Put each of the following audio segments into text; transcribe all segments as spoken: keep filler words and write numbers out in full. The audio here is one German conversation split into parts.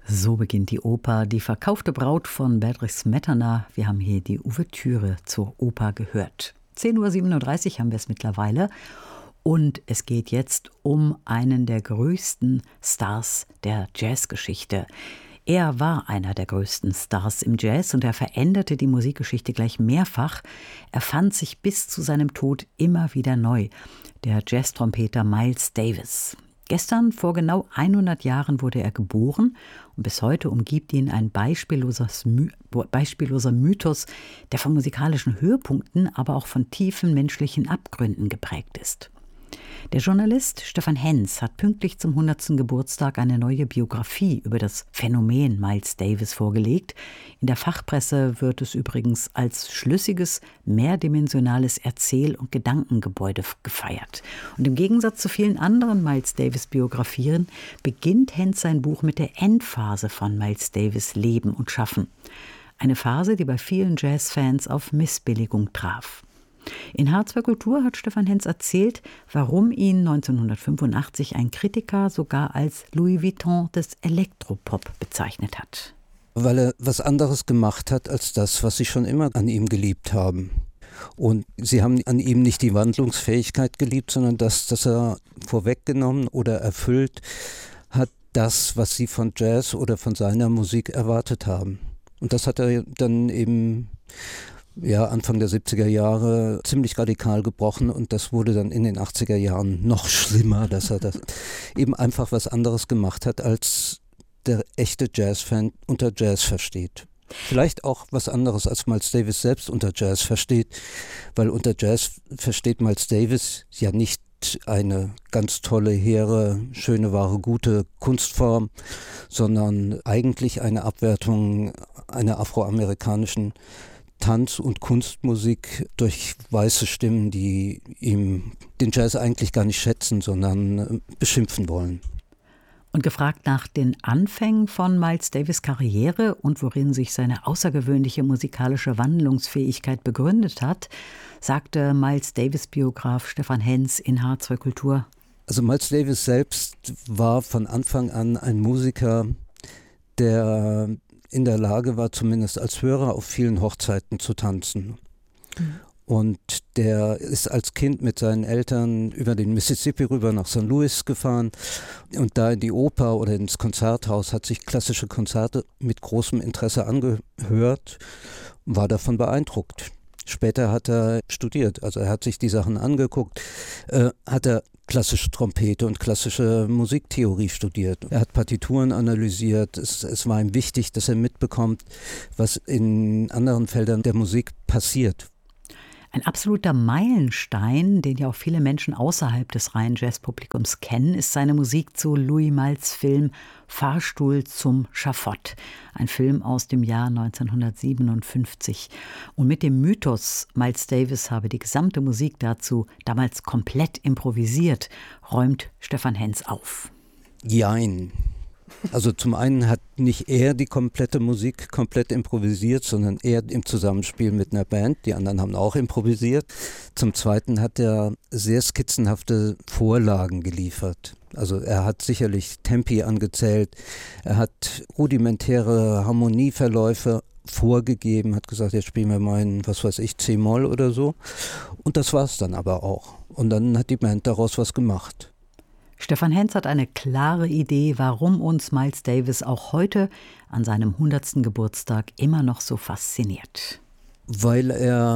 So beginnt die Oper Die verkaufte Braut von Bedřich Smetana. Wir haben hier die Ouvertüre zur Oper gehört. zehn Uhr siebenunddreißig haben wir es mittlerweile. Und es geht jetzt um einen der größten Stars der Jazzgeschichte. Er war einer der größten Stars im Jazz und er veränderte die Musikgeschichte gleich mehrfach. Er fand sich bis zu seinem Tod immer wieder neu. Der Jazztrompeter Miles Davis. Gestern, vor genau hundert Jahren, wurde er geboren und bis heute umgibt ihn ein beispielloser, beispielloser Mythos, der von musikalischen Höhepunkten, aber auch von tiefen menschlichen Abgründen geprägt ist. Der Journalist Stefan Henz hat pünktlich zum hundertsten Geburtstag eine neue Biografie über das Phänomen Miles Davis vorgelegt. In der Fachpresse wird es übrigens als schlüssiges, mehrdimensionales Erzähl- und Gedankengebäude gefeiert. Und im Gegensatz zu vielen anderen Miles Davis-Biografien beginnt Henz sein Buch mit der Endphase von Miles Davis' Leben und Schaffen. Eine Phase, die bei vielen Jazzfans auf Missbilligung traf. In H zwei Kultur hat Stefan Henz erzählt, warum ihn neunzehnhundertfünfundachtzig ein Kritiker sogar als Louis Vuitton des Elektropop bezeichnet hat. Weil er was anderes gemacht hat als das, was sie schon immer an ihm geliebt haben. Und sie haben an ihm nicht die Wandlungsfähigkeit geliebt, sondern das, dass er vorweggenommen oder erfüllt hat, das, was sie von Jazz oder von seiner Musik erwartet haben. Und das hat er dann eben ja, Anfang der siebziger Jahre ziemlich radikal gebrochen und das wurde dann in den achtziger Jahren noch schlimmer, dass er das eben einfach was anderes gemacht hat, als der echte Jazzfan unter Jazz versteht. Vielleicht auch was anderes, als Miles Davis selbst unter Jazz versteht, weil unter Jazz versteht Miles Davis ja nicht eine ganz tolle, hehre, schöne, wahre, gute Kunstform, sondern eigentlich eine Abwertung einer afroamerikanischen Tanz- und Kunstmusik durch weiße Stimmen, die ihm den Jazz eigentlich gar nicht schätzen, sondern beschimpfen wollen. Und gefragt nach den Anfängen von Miles Davis' Karriere und worin sich seine außergewöhnliche musikalische Wandlungsfähigkeit begründet hat, sagte Miles Davis-Biograf Stefan Henz in H zwei Kultur. Also Miles Davis selbst war von Anfang an ein Musiker, der in der Lage war, zumindest als Hörer auf vielen Hochzeiten zu tanzen. Mhm. Und der ist als Kind mit seinen Eltern über den Mississippi rüber nach Sankt Louis gefahren und da in die Oper oder ins Konzerthaus, hat sich klassische Konzerte mit großem Interesse angehört und war davon beeindruckt. Später hat er studiert, also er hat sich die Sachen angeguckt, äh, hat er klassische Trompete und klassische Musiktheorie studiert. Er hat Partituren analysiert. Es, es war ihm wichtig, dass er mitbekommt, was in anderen Feldern der Musik passiert. Ein absoluter Meilenstein, den ja auch viele Menschen außerhalb des reinen Jazzpublikums kennen, ist seine Musik zu Louis Malles Film Fahrstuhl zum Schafott. Ein Film aus dem Jahr neunzehnhundertsiebenundfünfzig. Und mit dem Mythos, Miles Davis habe die gesamte Musik dazu damals komplett improvisiert, räumt Stefan Henz auf. Jein. Also zum einen hat nicht er die komplette Musik komplett improvisiert, sondern er im Zusammenspiel mit einer Band. Die anderen haben auch improvisiert. Zum zweiten hat er sehr skizzenhafte Vorlagen geliefert. Also er hat sicherlich Tempi angezählt, er hat rudimentäre Harmonieverläufe vorgegeben, hat gesagt, jetzt spielen wir mal in, was weiß ich, C-Moll oder so. Und das war es dann aber auch. Und dann hat die Band daraus was gemacht. Stefan Henz hat eine klare Idee, warum uns Miles Davis auch heute an seinem hundertsten Geburtstag immer noch so fasziniert. Weil er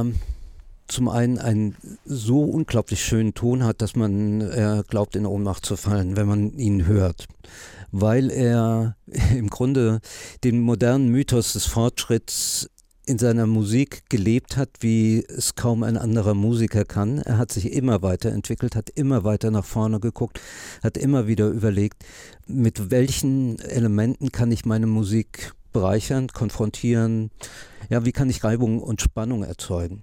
zum einen einen so unglaublich schönen Ton hat, dass man er glaubt, in Ohnmacht zu fallen, wenn man ihn hört. Weil er im Grunde den modernen Mythos des Fortschritts in seiner Musik gelebt hat, wie es kaum ein anderer Musiker kann. Er hat sich immer weiterentwickelt, hat immer weiter nach vorne geguckt, hat immer wieder überlegt, mit welchen Elementen kann ich meine Musik bereichern, konfrontieren, ja, wie kann ich Reibung und Spannung erzeugen.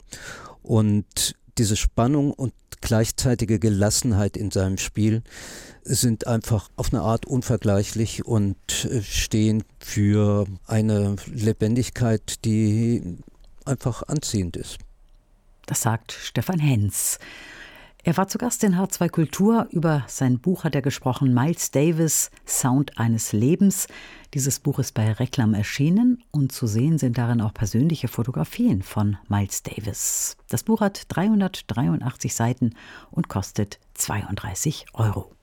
Und diese Spannung und gleichzeitige Gelassenheit in seinem Spiel sind einfach auf eine Art unvergleichlich und stehen für eine Lebendigkeit, die einfach anziehend ist. Das sagt Stefan Henz. Er war zu Gast in H zwei Kultur. Über sein Buch hat er gesprochen, Miles Davis, Sound eines Lebens. Dieses Buch ist bei Reklam erschienen und zu sehen sind darin auch persönliche Fotografien von Miles Davis. Das Buch hat dreihundertdreiundachtzig Seiten und kostet zweiunddreißig Euro.